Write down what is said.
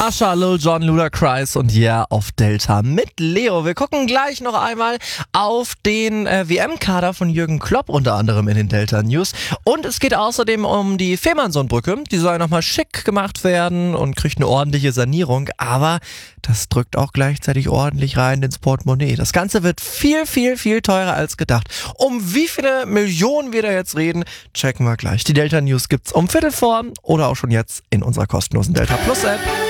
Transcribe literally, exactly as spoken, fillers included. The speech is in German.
Asha, Lil Jon, Ludacris und Yeah auf Delta mit Leo. Wir gucken gleich noch einmal auf den äh, W M-Kader von Jürgen Klopp, unter anderem in den Delta News. Und es geht außerdem um die Fehmarnsohnbrücke. Die soll nochmal schick gemacht werden und kriegt eine ordentliche Sanierung. Aber das drückt auch gleichzeitig ordentlich rein ins Portemonnaie. Das Ganze wird viel, viel, viel teurer als gedacht. Um wie viele Millionen wir da jetzt reden, checken wir gleich. Die Delta News gibt's um Viertel vor oder auch schon jetzt in unserer kostenlosen Delta Plus App.